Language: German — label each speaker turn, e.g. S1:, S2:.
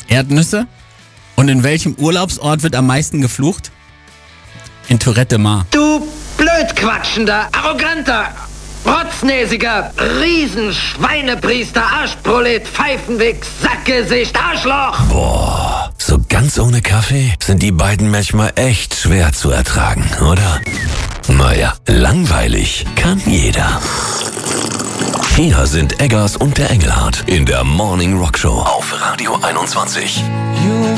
S1: Erdnüsse. Und in welchem Urlaubsort wird am meisten geflucht? In Tourette Mar.
S2: Du blödquatschender, arroganter, rotznäsiger, Riesenschweinepriester, Arschprolet, Pfeifenwichs, Sackgesicht, Arschloch!
S3: Boah, so ganz ohne Kaffee sind die beiden manchmal echt schwer zu ertragen, oder? Naja, langweilig kann jeder. Hier sind Eggers und der Engelhardt in der Morning Rock Show auf Radio 21.